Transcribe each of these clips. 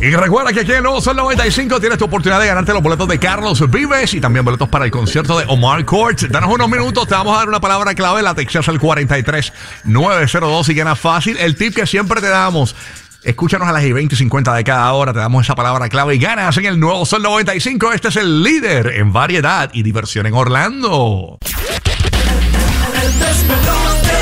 Y recuerda que aquí en Nuevo Sol 95 tienes tu oportunidad de ganarte los boletos de Carlos Vives y también boletos para el concierto de Omar Court. Danos unos minutos, te vamos a dar una palabra clave, la textas al 43902 y ganas fácil. El tip que siempre te damos: escúchanos a las 20:50 de cada hora, te damos esa palabra clave y ganas en el Nuevo Sol 95. Este es el líder en variedad y diversión en Orlando. El despelote.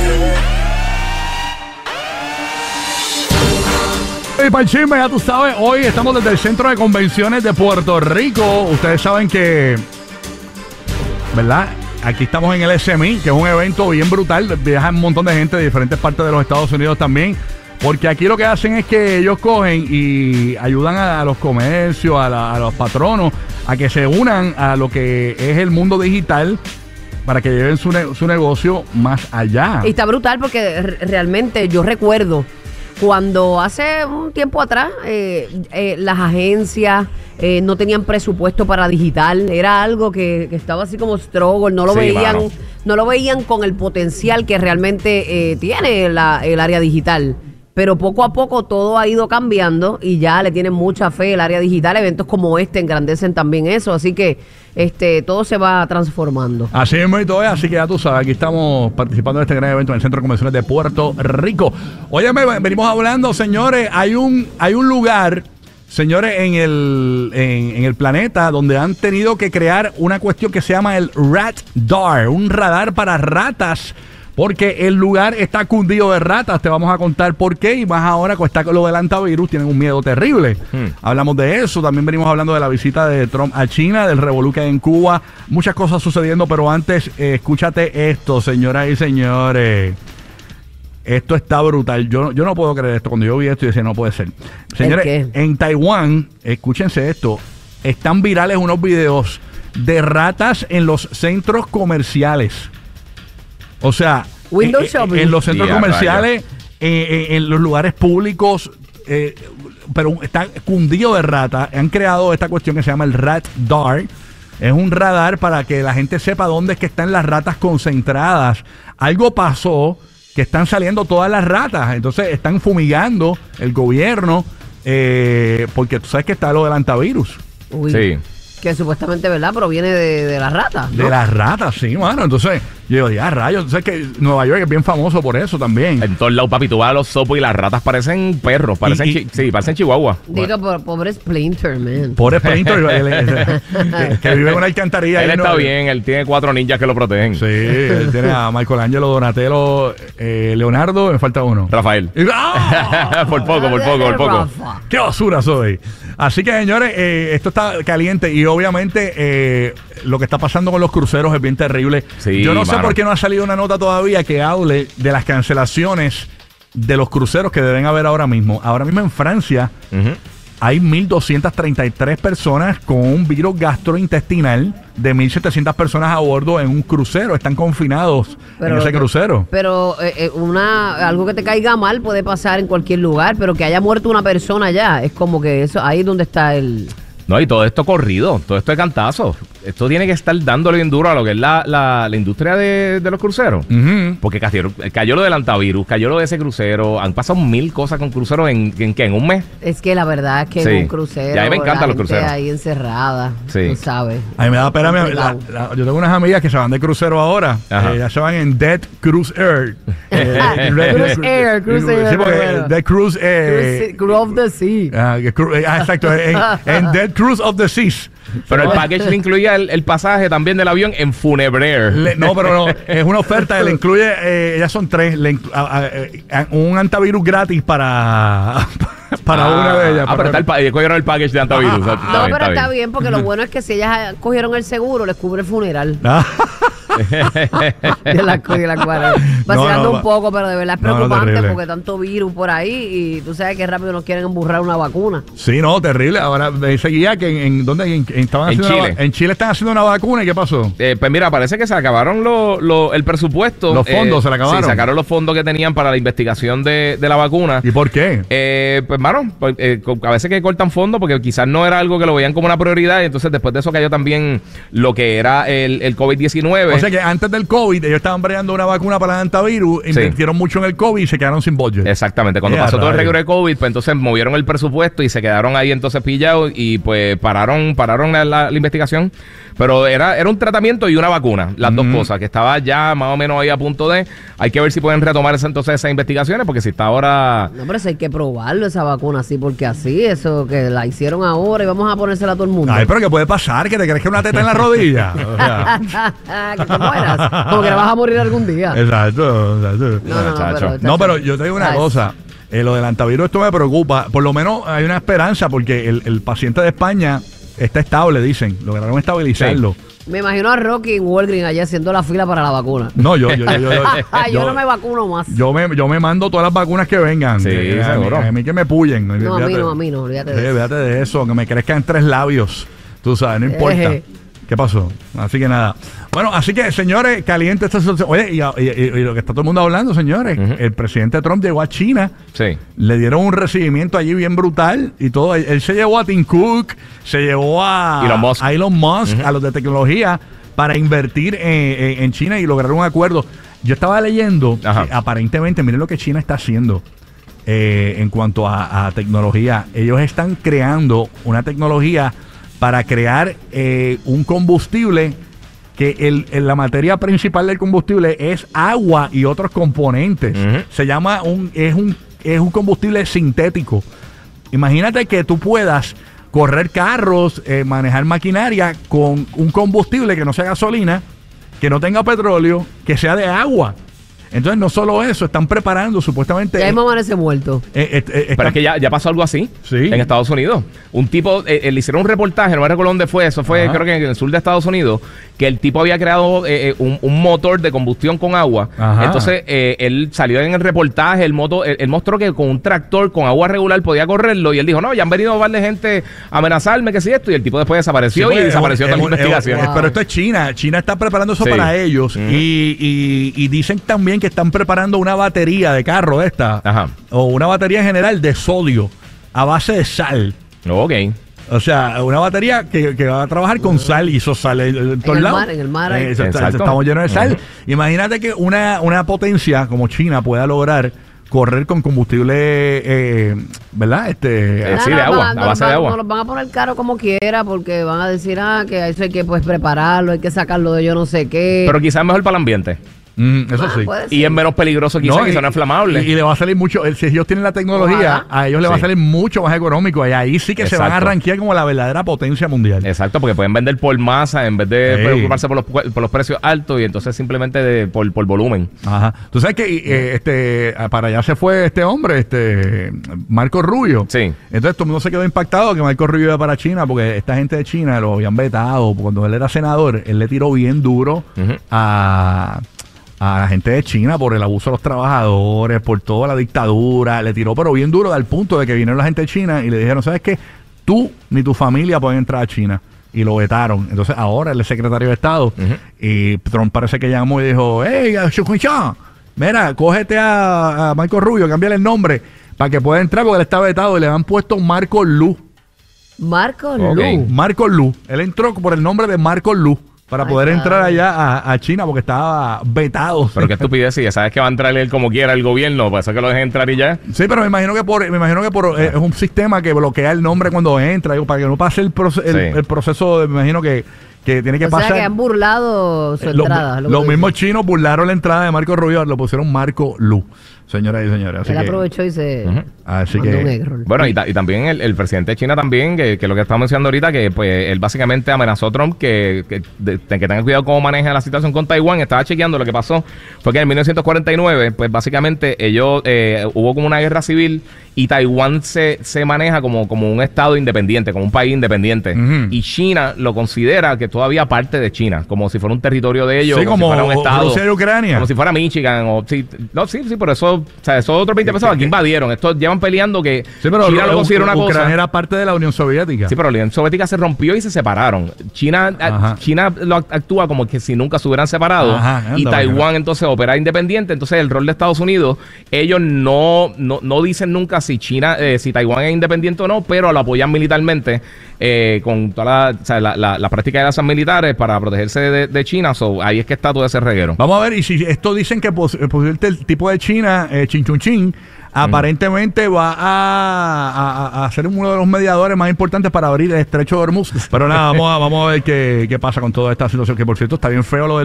Y para el chisme, ya tú sabes, hoy estamos desde el Centro de Convenciones de Puerto Rico. Ustedes saben que, ¿verdad? Aquí estamos en el SMI, que es un evento bien brutal. Viajan un montón de gente de diferentes partes de los Estados Unidos también. Porque aquí lo que hacen es que ellos cogen y ayudan a los comercios, a los patronos, a que se unan a lo que es el mundo digital para que lleven su negocio más allá. Y está brutal porque realmente yo recuerdo cuando hace un tiempo atrás las agencias no tenían presupuesto para digital. Era algo que estaba así como struggle, no lo veían con el potencial que realmente tiene el área digital. Pero poco a poco todo ha ido cambiando y ya le tienen mucha fe el área digital. Eventos como este engrandecen también eso, así que todo se va transformando. Así es, y todo es, así que ya tú sabes, aquí estamos participando de este gran evento en el Centro de Convenciones de Puerto Rico. Oye, venimos hablando, señores, hay un lugar, señores, en el planeta donde han tenido que crear una cuestión que se llama el RATDAR, un radar para ratas. Porque el lugar está cundido de ratas. Te vamos a contar por qué. Y más ahora con lo del antivirus, tienen un miedo terrible. Hablamos de eso. También venimos hablando de la visita de Trump a China, del revolú que hay en Cuba. Muchas cosas sucediendo. Pero antes, escúchate esto, señoras y señores. Esto está brutal. Yo no puedo creer esto. Cuando yo vi esto, yo decía, no puede ser. Señores, en Taiwán, escúchense esto. Están virales unos videos de ratas en los centros comerciales. O sea, en los centros comerciales, en los lugares públicos, pero está cundido de ratas. Han creado esta cuestión que se llama el RATDAR. Es un radar para que la gente sepa dónde es que están las ratas concentradas. Algo pasó que están saliendo todas las ratas. Entonces están fumigando el gobierno porque tú sabes que está lo del antivirus. Uy. Sí. Que supuestamente, ¿verdad? Proviene de las ratas, ¿no? De las ratas, sí, mano. Entonces, yo digo, rayos. Entonces, que Nueva York es bien famoso por eso también. En todos lados, papi, tú vas a los sopos y las ratas parecen perros, parecen chihuahua. Dito, pobre Splinter, man. Pobre Splinter, que vive en una alcantarilla. Él está bien, él tiene 4 ninjas que lo protegen. Sí, él tiene a Michelangelo, Donatello, Leonardo, me falta uno. Rafael. ¡Oh! Por poco. ¡Qué basura soy! Así que, señores, esto está caliente y obviamente lo que está pasando con los cruceros es bien terrible. Sí, yo no sé por qué no ha salido una nota todavía que hable de las cancelaciones de los cruceros que deben haber ahora mismo. Ahora mismo en Francia hay 1.233 personas con un virus gastrointestinal de 1.700 personas a bordo en un crucero. Están confinados en ese crucero. Pero algo que te caiga mal puede pasar en cualquier lugar, pero que haya muerto una persona ya, es como que eso ahí es donde está el... No, y todo esto corrido, todo esto de cantazo. Esto tiene que estar dándole bien duro a lo que es la industria de los cruceros. Porque cayó lo del antivirus, cayó lo de ese crucero. Han pasado 1000 cosas con cruceros en un mes. Es que la verdad es que en un crucero, ya me encantan los cruceros. Ahí encerrada, tú sabes. A mí me da pena. Yo tengo unas amigas que se van de crucero ahora. Ya se van en Dead Cruise Air. Cruise Air. Sí, porque Dead Cruise Cruise of the Sea. Exacto, en Dead Cruise of the Seas. Pero el package le incluía el pasaje también del avión en Funebrair. No, pero no, es una oferta, le incluye, ellas son 3, un antivirus gratis para una de ellas. Pero cogieron el package de antivirus. No, pero está bien, porque lo bueno es que si ellas cogieron el seguro, les cubre el funeral. Vacilando un poco, pero de verdad es preocupante porque tanto virus por ahí y tú sabes que rápido nos quieren emburrar una vacuna. Sí, no, terrible. Ahora seguía que estaban haciendo Chile. En Chile están haciendo una vacuna. ¿Y qué pasó? Pues mira, parece que se acabaron el presupuesto. Los fondos se le acabaron. Sí, sacaron los fondos que tenían para la investigación de la vacuna. ¿Y por qué? Pues, mano, a veces que cortan fondos porque quizás no era algo que lo veían como una prioridad y entonces después de eso cayó también lo que era el COVID-19. Dice que antes del COVID, ellos estaban bregando una vacuna para el antivirus, invirtieron mucho en el COVID y se quedaron sin budget. Exactamente. Cuando pasó todo el reguero de COVID, pues entonces movieron el presupuesto y se quedaron ahí entonces pillados y pues pararon la investigación. Pero era un tratamiento y una vacuna, las dos cosas, que estaba ya más o menos ahí a punto de... Hay que ver si pueden retomar entonces esas investigaciones, porque si está ahora... No, pero eso hay que probarlo, esa vacuna, así, porque así, eso que la hicieron ahora y vamos a ponérsela a todo el mundo. Ay, pero ¿qué puede pasar? ¿Que te crees que una teta en la rodilla? O sea. Que te mueras, como que vas a morir algún día. Exacto. No, pero yo te digo una cosa. Lo del antivirus, esto me preocupa. Por lo menos hay una esperanza, porque el paciente de España está estable, dicen. Lograron estabilizarlo. Sí. Me imagino a Rocky en Walgreens allá haciendo la fila para la vacuna. No, yo no me vacuno más. Yo me mando todas las vacunas que vengan. Sí, seguro. A mí que me puyen. No, a mí no, olvídate de eso. Olvídate de eso, que me crezcan 3 labios. Tú sabes, no importa. ¿Qué pasó? Así que nada. Bueno, así que, señores, caliente esta situación. Oye, y lo que está todo el mundo hablando, señores, el presidente Trump llegó a China. Sí. Le dieron un recibimiento allí bien brutal y todo. Él se llevó a Tim Cook, se llevó a Elon Musk, a los de tecnología, para invertir en China y lograr un acuerdo. Yo estaba leyendo que aparentemente, miren lo que China está haciendo en cuanto a tecnología. Ellos están creando una tecnología para crear un combustible que la materia principal del combustible es agua y otros componentes. Se llama es un combustible sintético. Imagínate que tú puedas correr carros, manejar maquinaria con un combustible que no sea gasolina, que no tenga petróleo, que sea de agua. Entonces, no solo eso, están preparando supuestamente... Ya mismo amanece muerto. Pero es que ya pasó algo así en Estados Unidos. Un tipo, le hicieron un reportaje, no me recuerdo dónde fue, eso fue creo que en el sur de Estados Unidos, que el tipo había creado un motor de combustión con agua. Entonces, él salió en el reportaje, él mostró que con un tractor con agua regular podía correrlo y él dijo, no, ya han venido varias gente a amenazarme, que si esto, y el tipo después desapareció y desapareció toda la investigación. Pero esto es China. China está preparando eso para ellos y dicen también que están preparando una batería de carro o una batería en general de sodio a base de sal. O sea, una batería que va a trabajar con sal y eso sale en todos lados. En el mar. Estamos llenos de sal. Imagínate que una potencia como China pueda lograr correr con combustible, ¿verdad? Sí, de agua, a base de agua. No los van a poner caro como quiera porque van a decir, que eso hay que prepararlo, hay que sacarlo de yo no sé qué. Pero quizás es mejor para el ambiente. Eso sí. Y es menos peligroso quizás, que son inflamables. Y le va a salir mucho, si ellos tienen la tecnología, a ellos les va a salir mucho más económico. Y ahí sí que se van a rankear como la verdadera potencia mundial. Exacto, porque pueden vender por masa en vez de preocuparse por los precios altos y entonces simplemente por volumen. Tú sabes que para allá se fue este hombre, Marco Rubio. Sí. Entonces todo el mundo se quedó impactado que Marco Rubio iba para China porque esta gente de China lo habían vetado. Cuando él era senador, él le tiró bien duro a la gente de China por el abuso de los trabajadores, por toda la dictadura. Le tiró pero bien duro al punto de que vinieron la gente de China y le dijeron, ¿sabes qué? Tú ni tu familia pueden entrar a China. Y lo vetaron. Entonces ahora él es secretario de Estado y Trump parece que llamó y dijo, hey, mira, cógete a Marco Rubio, cámbiale el nombre para que pueda entrar porque él está vetado y le han puesto Marco Lu. Marco Lu. Marco Lu. Él entró por el nombre de Marco Lu. Para poder entrar allá a China porque estaba vetado. Pero qué estupidez, ya sabes que va a entrar él como quiera el gobierno, para eso que lo dejen entrar y ya. Sí, pero me imagino que es un sistema que bloquea el nombre cuando entra, para que no pase el proceso, me imagino que tiene que pasar. O sea, que han burlado su entrada. Los mismos chinos burlaron la entrada de Marco Rubio, lo pusieron Marco Lu. Señoras y señores. Así él aprovechó y se así que un error. Bueno, y también el presidente de China también, que lo que estamos mencionando ahorita, que pues él básicamente amenazó a Trump que tenga cuidado cómo maneja la situación con Taiwán. Estaba chequeando, lo que pasó fue que en 1949, pues básicamente ellos hubo como una guerra civil y Taiwán se maneja como un estado independiente, como un país independiente. Y China lo considera que todavía parte de China, como si fuera un territorio de ellos, sí, como si fuera un estado, Rusia y Ucrania. como si fuera Michigan. Sí, por eso esos otros 20 pesos aquí invadieron. Estos llevan peleando que Sí, pero China lo considera una Ucrania cosa. era parte de la Unión Soviética. Sí, pero la Unión Soviética se rompió y se separaron. Ajá. China lo actúa como que si nunca se hubieran separado. Ajá, anda, Y Taiwán bacana. entonces opera independiente. Entonces el rol de Estados Unidos, ellos no dicen nunca si si Taiwán es independiente o no, pero lo apoyan militarmente con toda la práctica de las armas militares para protegerse de China. So, ahí es que está todo ese reguero. Vamos a ver, y si esto dicen que posiblemente el tipo de China, Chin Chun Chin, aparentemente va a ser uno de los mediadores más importantes para abrir el estrecho de Hormuz. Pero nada, vamos a ver qué pasa con toda esta situación, que por cierto está bien feo lo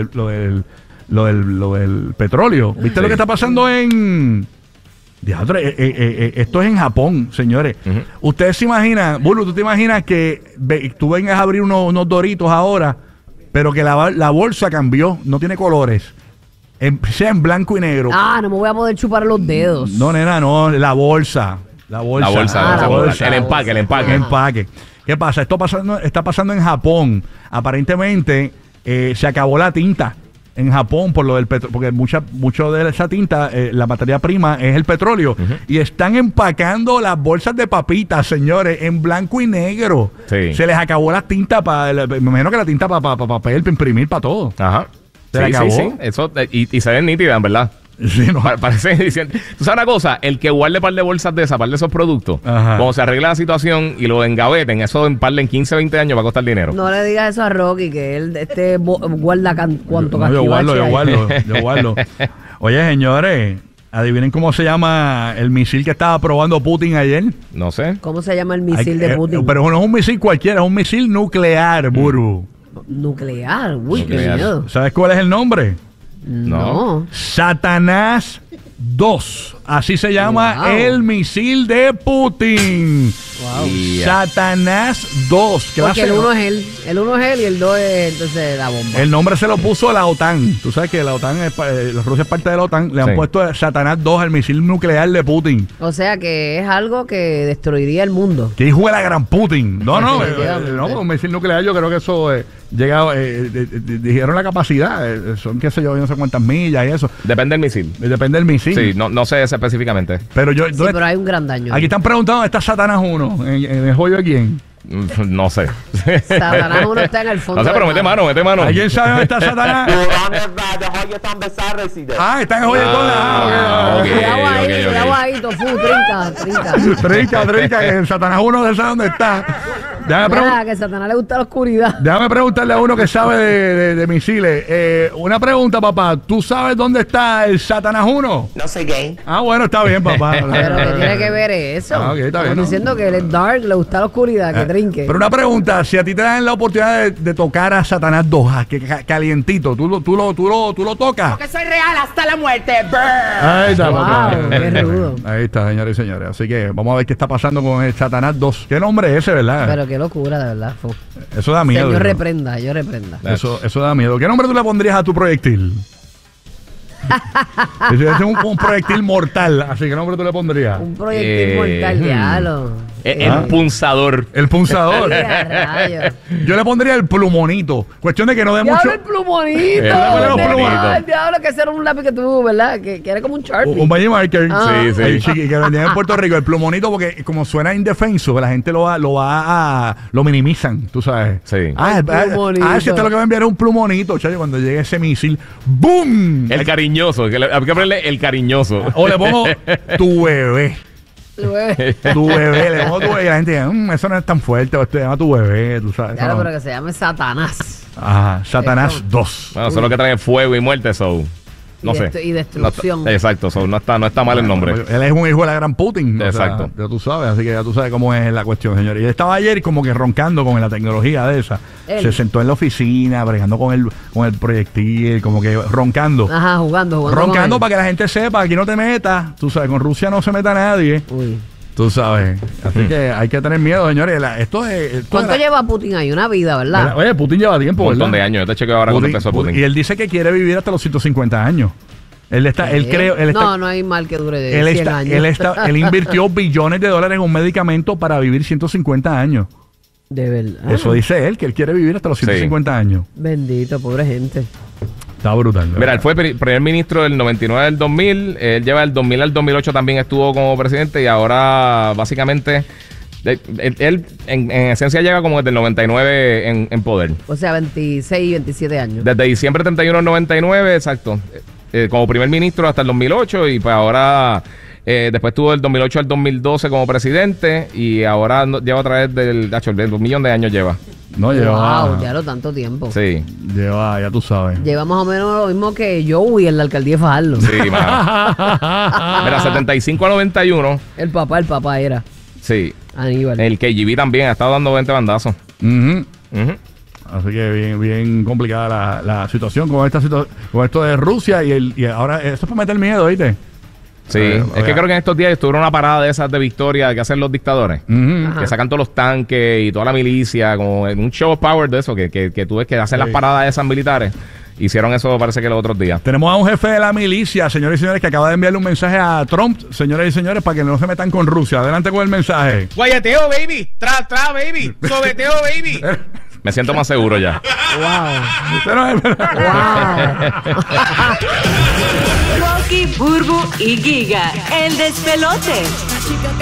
del petróleo. ¿Viste lo que está pasando en... Diadre, esto es en Japón, señores. Ustedes se imaginan, Bulu, ¿tú te imaginas que tú vengas a abrir unos Doritos ahora, pero que la bolsa cambió, no tiene colores, sea en blanco y negro? Ah, no me voy a poder chupar los dedos. No, nena, no, la bolsa. La bolsa. la bolsa. El empaque. Empaque. ¿Qué pasa? Está pasando en Japón. Aparentemente se acabó la tinta en Japón por lo del petróleo, porque mucho de esa tinta, la materia prima es el petróleo. Y están empacando las bolsas de papitas, señores, en blanco y negro. Sí. Se les acabó la tinta me imagino que la tinta para papel, para imprimir, para todo. Ajá. ¿Se le acabó? Sí. Eso, y se ven nítidas, en verdad. Sí, no. Parece diciendo. ¿Tú sabes una cosa? El que guarde par de bolsas de par de esos productos, Ajá. cuando se arregle la situación y lo engaveten, eso en 15, 20 años va a costar dinero. No le digas eso a Rocky, que él guarda cuanto No, yo cachivache hay. guardo. Oye, señores, adivinen cómo se llama el misil que estaba probando Putin ayer. No sé. ¿Cómo se llama el misil de Putin? Pero no es un misil cualquiera, es un misil nuclear, Buru. Nuclear. Uy, qué Nuclear. miedo. ¿Sabes cuál es el nombre? No. Satanás 2. Así se llama Wow. el misil de Putin. Wow. Y, Satanás 2. Porque el uno es él. El uno es él y el dos es entonces la bomba. El nombre se lo puso la OTAN. Tú sabes que la OTAN, Rusia es parte de la OTAN. Le han Sí. puesto Satanás 2 al misil nuclear de Putin. O sea que es algo que destruiría el mundo. ¿Qué hijo de la gran Putin? No, Definitivamente. no, un misil nuclear yo creo que eso llega, dijeron la capacidad, son qué sé yo, no sé cuántas millas y eso. Depende del misil. Depende del misil. Sí, no sé específicamente. Pero yo, Sí, pero hay un gran daño. aquí están preguntando dónde está Satanás 1, en el joyo de quién. No sé. Satanás uno está en el fondo. No sé, pero del mete mar. mano. ¿Alguien sabe dónde está Satanás? Ah, está en el joyo de Ah, ok. Cuidado ahí, Tofu, trinca. Trinca, que el Satanás 1 no sabe dónde está. Mira, que a Satanás le gusta la oscuridad. Déjame preguntarle a uno que sabe de misiles. Una pregunta, papá. ¿Tú sabes dónde está el Satanás 1? No soy gay. Ah, bueno, está bien, papá. Pero ¿qué tiene que ver eso? Ah, ok, está Estamos bien, ¿no? diciendo que él es dark, le gusta la oscuridad, que trinque. Pero una pregunta, si a ti te dan la oportunidad de tocar a Satanás 2, calientito, ¿tú lo tocas? Que soy real hasta la muerte. Ahí está, Wow, papá. qué rudo. Ahí está, señores y señores. Así que vamos a ver qué está pasando con el Satanás 2. ¿Qué nombre es ese, verdad? Pero qué locura, de verdad. Fu. Eso da miedo. Señor, ¿no? reprenda, yo reprenda. Eso da miedo. ¿Qué nombre tú le pondrías a tu proyectil? Ese es un proyectil mortal, así que ¿qué nombre tú le pondrías? Un proyectil mortal, diablo. El punzador. El punzador. ¡Qué rayos! Yo le pondría el plumonito. Cuestión de que no dé mucho. ¡Diablo, el plumonito! El ¡Ay, diablo, que ese era un lápiz que tuvo, ¿verdad? Que era como un Sharpie. Un Magic Marker. Ah. Sí. Ahí, chiqui, que vendían en Puerto Rico. El plumonito, porque como suena indefenso, la gente lo minimizan, tú sabes. Sí. Ah, El plumonito. si este lo que va a enviar es un plumonito, chacho, cuando llegue ese misil, ¡boom! El cariñoso. Hay que ponerle el cariñoso. O le pongo tu bebé. Tu bebé, le pongo tu bebé. Y la gente dice, eso no es tan fuerte, o esto se llama tu bebé, tú sabes. Claro, eso no. pero que se llame Satanás. Ajá, Satanás Eso. 2. Bueno, eso es lo que trae fuego y muerte, so. No Y sé. y destrucción. No está- exacto, so, no está mal el nombre. Él es un hijo de la gran Putin. o sea, Exacto. ya tú sabes, así que ya tú sabes cómo es la cuestión, señor. Y él estaba ayer como que roncando con la tecnología de esa. Él. Se sentó en la oficina, bregando con el proyectil, como que roncando. Ajá, jugando. Roncando con para que la gente sepa, aquí no te metas. Tú sabes, con Rusia no se meta nadie. él. Uy. Tú sabes. Así que hay que tener miedo, señores. ¿Cuánto lleva Putin ahí? Una vida, ¿verdad? Oye, Putin lleva tiempo, Un montón ¿verdad? de años. Yo te chequeo ahora cuando empezó Putin. Y él dice que quiere vivir hasta los 150 años. Él No hay mal que dure de 100 años. él invirtió billones de dólares en un medicamento para vivir 150 años. De verdad. Eso dice él, que él quiere vivir hasta los 150 años. Bendito, pobre gente. Está brutal. Mira, él fue primer ministro del 99 al 2000. Él lleva del 2000 al 2008 también estuvo como presidente y ahora básicamente él en esencia llega como desde el 99 en poder. O sea, 26, 27 años. Desde diciembre 31 del 99, exacto. Como primer ministro hasta el 2008 y pues ahora después tuvo del 2008 al 2012 como presidente y ahora lleva otra vez del 1 millón de años lleva. No lleva. Wow, ya lo tanto tiempo. Sí. Lleva, ya tú sabes. Lleva más o menos lo mismo que Joey en la alcaldía de Fajardo. Sí, mano. Mira, 75 a 91. El papá era Sí. Aníbal. El KGB también ha estado dando 20 bandazos. Ujú. Ujú. Así que bien complicada la situación con con esto de Rusia y ahora esto es para meter miedo, ¿oíste? Sí, es que creo que en estos días estuvieron una parada de esas de victoria que hacen los dictadores. Ujú. Que sacan todos los tanques y toda la milicia, como en un show of power de eso, que tú ves que hacen las Sí. paradas esas militares. Hicieron eso, parece que los otros días. Tenemos a un jefe de la milicia, señores y señores, que acaba de enviarle un mensaje a Trump, señores y señores, para que no se metan con Rusia. Adelante con el mensaje. Guayateo, baby. Tra, baby. Sobeteo, baby. Me siento más seguro ya. Wow. Usted no es verdad. Wow. Rocky, Burbu y Giga, el despelote.